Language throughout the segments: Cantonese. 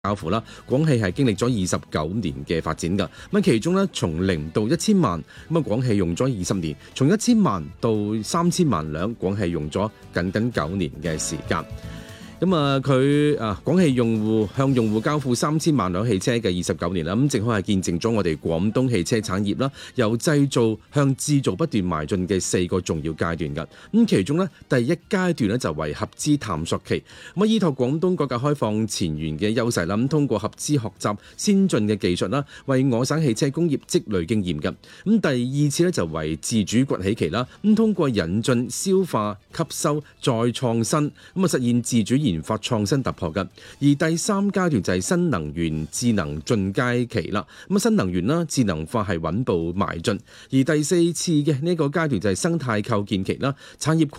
較乎啦，廣汽係經歷咗29年嘅發展㗎。咁其中咧，從0到1000萬，咁啊廣汽用咗20年；從1000萬到3000萬輛，廣汽用咗僅9年嘅時間。咁啊，廣汽用戶向用戶交付3000萬輛汽車嘅29年啦，咁正好係見證咗我哋廣東汽車產業啦，由製造向製造不斷邁進嘅4個重要階段㗎。咁其中咧，第一階段咧就為合資探索期，咁啊依託廣東改革開放前沿嘅優勢啦，咁通過合資學習先進嘅技術啦，為我省汽車工業積累經驗㗎。咁第二次咧就為自主崛起期啦，咁通過引進、消化、吸收、再創新，咁啊實現自主研發創新突破嘅。而第三階段就係新能源智能進階期啦。咁啊新能源啦，智能化係穩步邁進。而第四次嘅呢個階段就係生態構建期啦，產業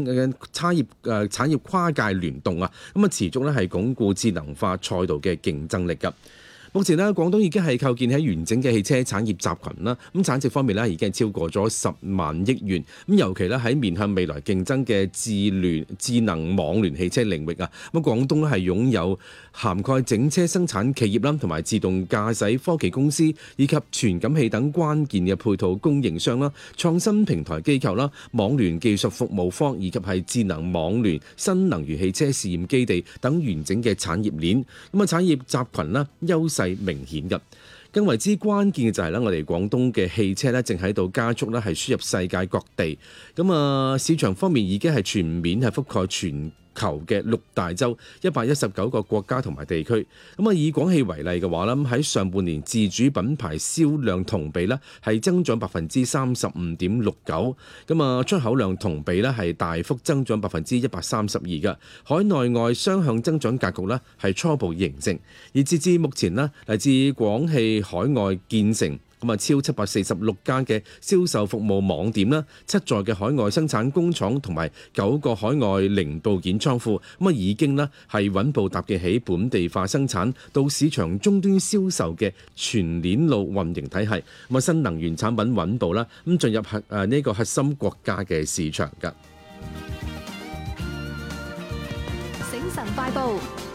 跨界聯動啊，咁啊持續咧係鞏固智能化賽道嘅競爭力㗎。目前咧，廣東已經係構建喺完整嘅汽車產業集群啦。咁產值方面咧，已經係超過咗10萬億元。咁尤其咧喺面向未來競爭嘅智能網聯汽車領域啊，咁廣東咧係擁有涵蓋整車生產企業啦，同埋自動駕駛科技公司以及傳感器等關鍵嘅配套供應商啦、創新平台機構啦、網聯技術服務方以及係智能網聯新能源汽車試驗基地等完整嘅產業鏈。咁啊產業集群啦，優勢明顯嘅。更為之關鍵嘅就係咧，我哋廣東嘅汽車咧，正喺度加速咧，係輸入世界各地。咁啊，市場方面已經係全面係覆蓋全球嘅6大洲119個國家同埋地區。咁啊，以廣汽為例嘅話咧，喺上半年自主品牌銷量同比咧係增長35.69%。咁啊，出口量同比咧係大幅增長132%嘅。海內外雙向增長格局咧係初步形成。而截至目前咧，嚟自廣汽海外建成咁啊，超746家嘅銷售服務網點啦，7座嘅海外生產工廠同埋9個海外零部件倉庫，咁啊已經咧係穩步搭建起本地化生產到市場終端銷售嘅全鏈路運營體系。咁啊，新能源產品穩步啦，咁進入呢個核心國家嘅市場㗎。 醒神快報。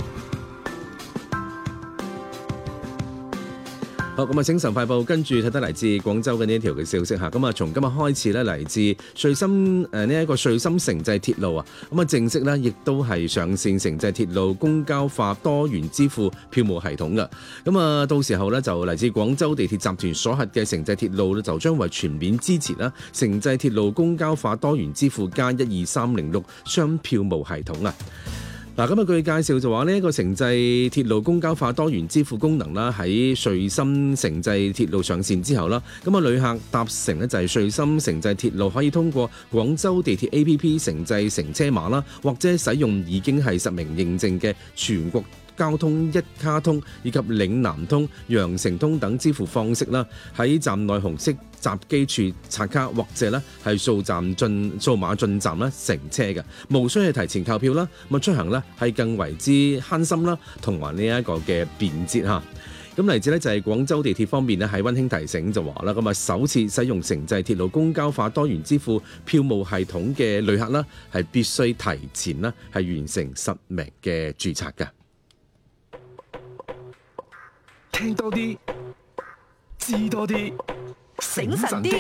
好，咁啊，醒神快報跟住睇得嚟自廣州嘅呢一條嘅消息嚇。咁啊，從今日開始咧，嚟自穗深呢一個穗深城際鐵路啊，咁啊正式咧亦都係上線城際鐵路公交化多元支付票務系統嘅。咁啊，到時候咧就嚟自廣州地鐵集團所轄嘅城際鐵路咧，就將為全面支持啦城際鐵路公交化多元支付加12306雙票務系統啊。嗱，咁啊，據介紹就話呢一個城際鐵路公交化多元支付功能啦，喺穗深城際鐵路上線之後啦，咁啊，旅客搭乘呢就係穗深城際鐵路可以通過廣州地鐵 APP 城際乘車碼啦，或者使用已經係實名認證嘅全國交通一卡通以及嶺南通、羊城通等支付方式啦，喺站內紅色閘機處刷卡或者咧係數碼進站咧乘車嘅，無需係提前購票啦。咁出行咧係更為之慳心啦，同埋呢一個嘅便捷嚇。咁嚟自咧就係廣州地鐵方面咧係溫馨提醒就話啦，咁啊首次使用城際鐵路公交化多元支付票務系統嘅旅客啦，係必須提前啦係完成實名嘅註冊嘅。 聽多啲，知多啲，醒神啲。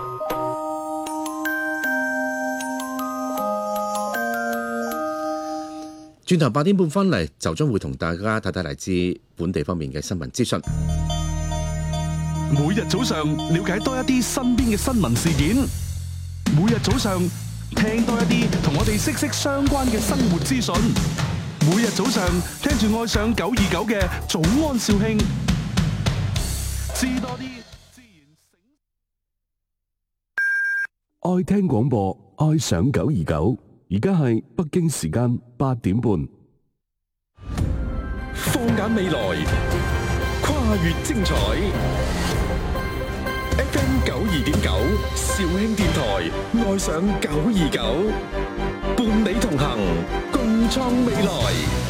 轉頭8點半翻嚟，就將會同大家睇睇嚟自本地方面嘅新聞資訊。 每日早上了解多一啲身邊嘅新聞事件，每日早上聽多一啲同我哋息息相關嘅生活資訊。每日早上聽住愛上929嘅早安兆慶，知多啲，自然醒。 愛聽廣播，愛上929。而家係北京時間8點半。 放眼未來，跨越精彩。FM 92.9，肇慶電台，愛上929，伴你同行，共創未來。